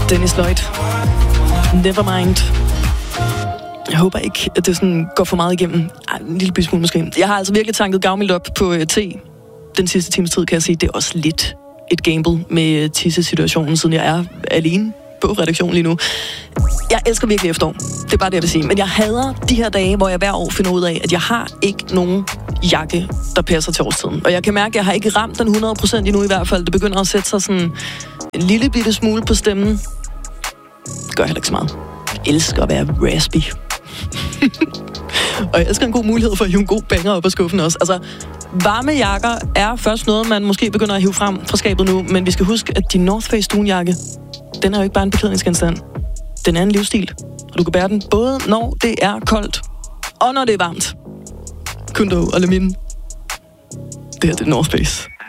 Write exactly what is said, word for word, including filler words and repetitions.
Dennis Lloyd. Nevermind. Jeg håber ikke, at det sådan går for meget igennem. Ej, en lille smule måske. Jeg har altså virkelig tanket gavmildt op på uh, te. Den sidste times tid, kan jeg sige. Det er også lidt et gamble med uh, tisse-situationen, siden jeg er alene på redaktionen lige nu. Jeg elsker virkelig efterår. Det er bare det, jeg vil sige. Men jeg hader de her dage, hvor jeg hver år finder ud af, at jeg har ikke nogen jakke, der passer til årstiden. Og jeg kan mærke, at jeg har ikke ramt den hundrede procent endnu i hvert fald. Det begynder at sætte sig sådan en lille bitte smule på stemmen. Det gør heller ikke så meget. Jeg elsker at være raspy. Og jeg elsker en god mulighed for at hive en god banger op af skuffen også. Altså, varme jakker er først noget, man måske begynder at hive frem fra skabet nu, men vi skal huske, at din North Face dunjakke, den er jo ikke bare en beklædningsgenstand. Den er en livsstil, og du kan bære den både når det er koldt, og når det er varmt. Kundo og Lamin. Det her det er North Face.